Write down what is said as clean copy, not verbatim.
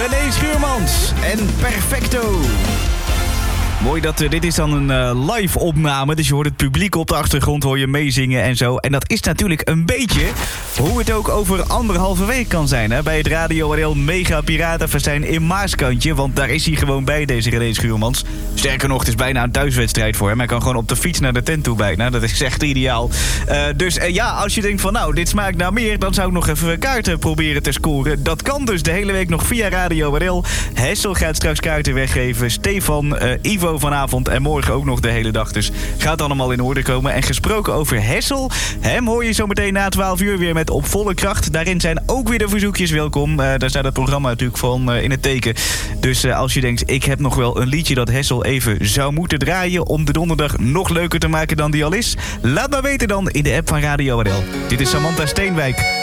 René Schuurmans en Perfecto. Mooi dat dit is dan een live opname. Dus je hoort het publiek op de achtergrond, hoor je meezingen en zo. En dat is natuurlijk een beetje hoe het ook over 1,5 week kan zijn. Hè? Bij het Radio RL Mega Piratenfestijn in Maaskantje. Want daar is hij gewoon bij, deze René Schuurmans. Sterker nog, het is bijna een thuiswedstrijd voor hem. Hij kan gewoon op de fiets naar de tent toe bijna. Dat is echt ideaal. Dus als je denkt van nou, dit smaakt naar meer, dan zou ik nog even kaarten proberen te scoren. Dat kan dus de hele week nog via Radio RL. Hessel gaat straks kaarten weggeven. Stefan, Ivo vanavond en morgen ook nog de hele dag. Dus gaat allemaal in orde komen. En gesproken over Hessel, hem hoor je zo meteen na 12 uur weer met Op Volle Kracht. Daarin zijn ook weer de verzoekjes welkom. Daar staat het programma natuurlijk van in het teken. Dus als je denkt, ik heb nog wel een liedje dat Hessel even zou moeten draaien om de donderdag nog leuker te maken dan die al is, laat maar weten dan in de app van Radio RL. Dit is Samantha Steenwijk.